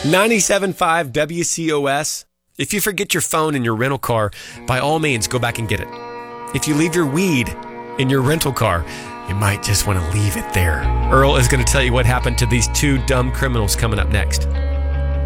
97.5 WCOS. If you forget your phone in your rental car, by all means, go back and get it. If you leave your weed in your rental car, you might just want to leave it there. Earl is going to tell you what happened to these two dumb criminals coming up next.